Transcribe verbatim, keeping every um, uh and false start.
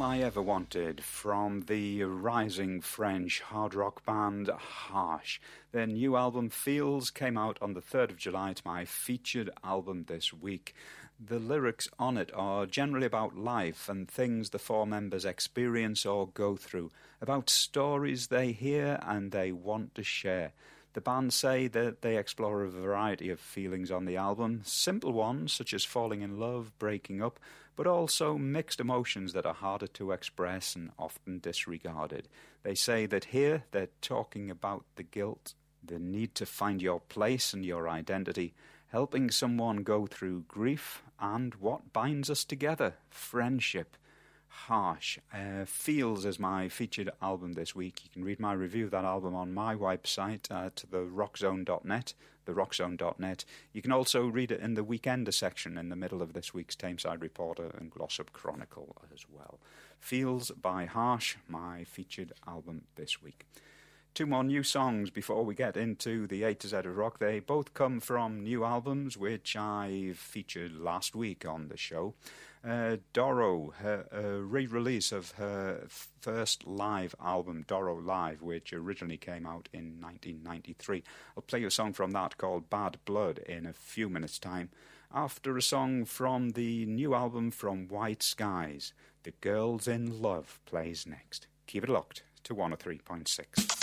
All I Ever Wanted from the rising French hard rock band Harsh. Their new album Feels came out on the third of July. It's my featured album this week. The lyrics on it are generally about life and things the four members experience or go through, about stories they hear and they want to share. The band say that they explore a variety of feelings on the album, simple ones such as falling in love, breaking up, but also mixed emotions that are harder to express and often disregarded. They say that here they're talking about the guilt, the need to find your place and your identity, helping someone go through grief, and what binds us together, friendship. Harsh. Uh, Feels is my featured album this week. You can read my review of that album on my website uh, to the rock zone dot net, the rock zone dot net. You can also read it in the Weekender section in the middle of this week's Tameside Reporter and Glossop Chronicle as well. Feels by Harsh, my featured album this week. Two more new songs before we get into the A to Z of rock. They both come from new albums which I featured last week on the show. Uh, Doro, her uh, re-release of her first live album, Doro Live, which originally came out in nineteen ninety-three. I'll play you a song from that called Bad Blood in a few minutes' time, after a song from the new album from White Skies. The Girls in Love plays next. Keep it locked to one oh three point six.